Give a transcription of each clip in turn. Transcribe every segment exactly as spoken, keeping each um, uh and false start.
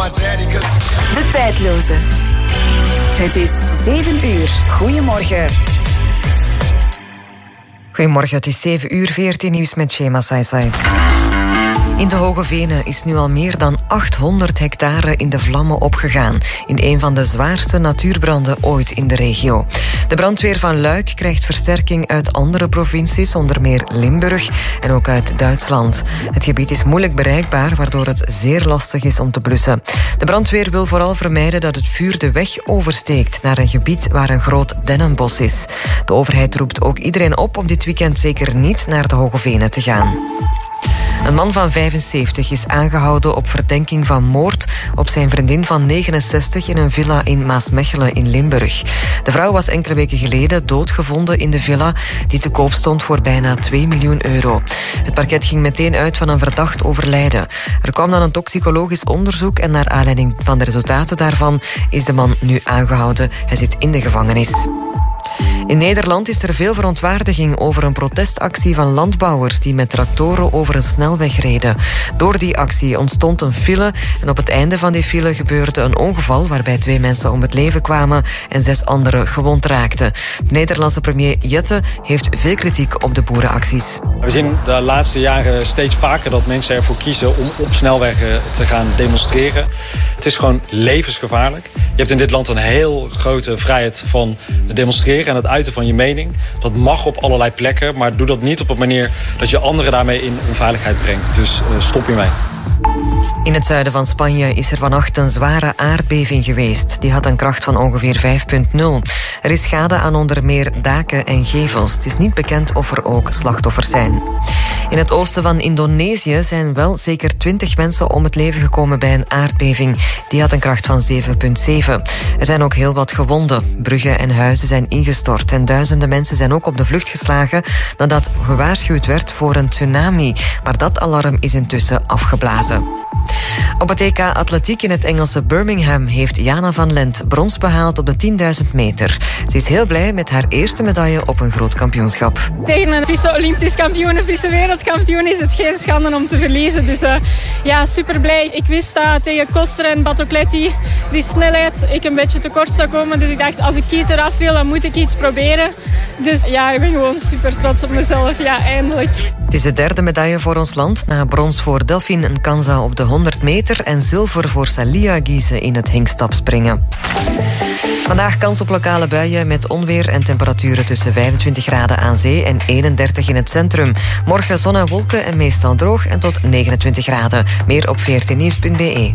De tijdloze. Het is zeven uur. Goedemorgen. Goedemorgen, het is zeven uur, veertien nieuws met Shema Saisai. In de Hoge Venen is nu al meer dan achthonderd hectare in de vlammen opgegaan, in een van de zwaarste natuurbranden ooit in de regio. De brandweer van Luik krijgt versterking uit andere provincies, onder meer Limburg en ook uit Duitsland. Het gebied is moeilijk bereikbaar, waardoor het zeer lastig is om te blussen. De brandweer wil vooral vermijden dat het vuur de weg oversteekt naar een gebied waar een groot dennenbos is. De overheid roept ook iedereen op om dit weekend zeker niet naar de Hoge Venen te gaan. Een man van vijfenzeventig is aangehouden op verdenking van moord op zijn vriendin van negenenzestig in een villa in Maasmechelen in Limburg. De vrouw was enkele weken geleden doodgevonden in de villa die te koop stond voor bijna twee miljoen euro. Het parket ging meteen uit van een verdacht overlijden. Er kwam dan een toxicologisch onderzoek en naar aanleiding van de resultaten daarvan is de man nu aangehouden. Hij zit in de gevangenis. In Nederland is er veel verontwaardiging over een protestactie van landbouwers die met tractoren over een snelweg reden. Door die actie ontstond een file en op het einde van die file gebeurde een ongeval waarbij twee mensen om het leven kwamen en zes anderen gewond raakten. De Nederlandse premier Jette heeft veel kritiek op de boerenacties. We zien de laatste jaren steeds vaker dat mensen ervoor kiezen om op snelwegen te gaan demonstreren. Het is gewoon levensgevaarlijk. Je hebt in dit land een heel grote vrijheid van demonstreren en het uiten van je mening. Dat mag op allerlei plekken, maar doe dat niet op een manier dat je anderen daarmee in onveiligheid brengt. Dus uh, stop hiermee. In het zuiden van Spanje is er vannacht een zware aardbeving geweest. Die had een kracht van ongeveer vijf komma nul. Er is schade aan onder meer daken en gevels. Het is niet bekend of er ook slachtoffers zijn. In het oosten van Indonesië zijn wel zeker twintig mensen om het leven gekomen bij een aardbeving. Die had een kracht van zeven komma zeven. Er zijn ook heel wat gewonden. Bruggen en huizen zijn ingestort en duizenden mensen zijn ook op de vlucht geslagen nadat gewaarschuwd werd voor een tsunami. Maar dat alarm is intussen afgeblazen. Op het E K Atletiek in het Engelse Birmingham heeft Jana van Lent brons behaald op de tienduizend meter. Ze is heel blij met haar eerste medaille op een groot kampioenschap. Tegen een vice-olympisch kampioen, een vice-wereldkampioen is het geen schande om te verliezen. Dus uh, ja, super blij. Ik wist dat tegen Koster en Batocletti die snelheid ik een beetje tekort zou komen. Dus ik dacht, als ik Kiet eraf wil, dan moet ik iets proberen. Dus ja, ik ben gewoon super trots op mezelf. Ja, eindelijk. Het is de derde medaille voor ons land, na brons voor Delphine Nkanza op de honderd meter en zilver voor Salia Giese in het hinkstapspringen. Vandaag kans op lokale buien met onweer en temperaturen tussen vijfentwintig graden aan zee en eenendertig in het centrum. Morgen zon en wolken en meestal droog en tot negenentwintig graden. Meer op veertien nieuws punt b e.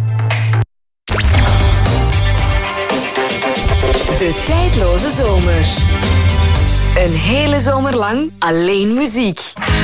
De tijdloze zomer. Een hele zomer lang alleen muziek.